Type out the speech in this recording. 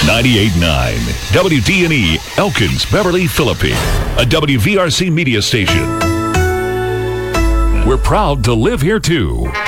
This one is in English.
98.9 WDNE Elkins, Beverly, Philippine, a WVRC media station. We're proud to live here too.